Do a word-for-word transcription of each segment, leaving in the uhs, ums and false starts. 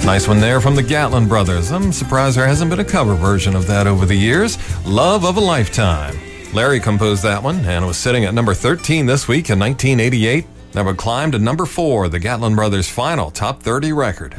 Nice one there from the Gatlin Brothers. I'm surprised there hasn't been a cover version of that over the years. Love of a Lifetime. Larry composed that one and was sitting at number thirteen this week in nineteen eighty-eight. That would climb to number four, the Gatlin Brothers' final top thirty record.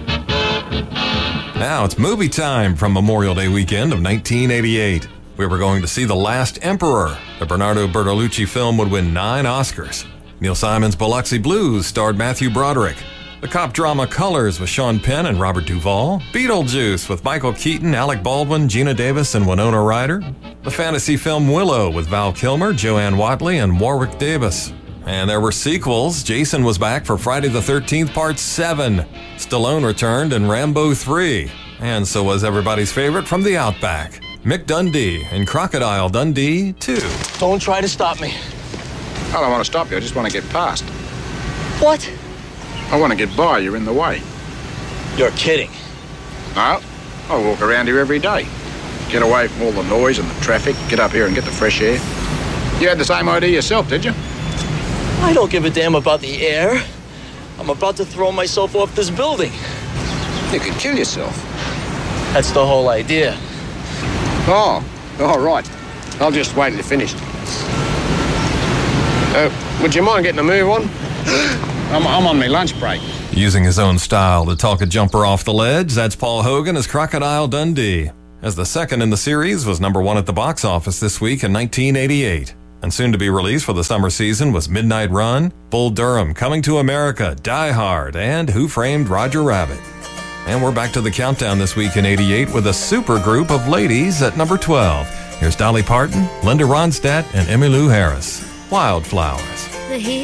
Now it's movie time from Memorial Day weekend of nineteen eighty-eight. We were going to see The Last Emperor. The Bernardo Bertolucci film would win nine Oscars. Neil Simon's Biloxi Blues starred Matthew Broderick. The cop drama Colors with Sean Penn and Robert Duvall. Beetlejuice with Michael Keaton, Alec Baldwin, Gina Davis, and Winona Ryder. The fantasy film Willow with Val Kilmer, Joanne Watley, and Warwick Davis. And there were sequels. Jason was back for Friday the thirteenth Part seven. Stallone returned in Rambo three. And so was everybody's favorite from the Outback, Mick Dundee in Crocodile Dundee two. Don't try to stop me. I don't want to stop you. I just want to get past. What? I want to get by. You're in the way. You're kidding. No, I walk around here every day. Get away from all the noise and the traffic. Get up here and get the fresh air. You had the same idea yourself, did you? I don't give a damn about the air. I'm about to throw myself off this building. You could kill yourself. That's the whole idea. Oh, all right. I'll just wait till you're finished. Uh, would you mind getting a move on? I'm, I'm on my lunch break. Using his own style to talk a jumper off the ledge, that's Paul Hogan as Crocodile Dundee. As the second in the series was number one at the box office this week in nineteen eighty-eight. And soon to be released for the summer season was Midnight Run, Bull Durham, Coming to America, Die Hard, and Who Framed Roger Rabbit. And we're back to the countdown this week in eighty-eight with a super group of ladies at number twelve. Here's Dolly Parton, Linda Ronstadt, and Emmylou Harris. Wildflowers. The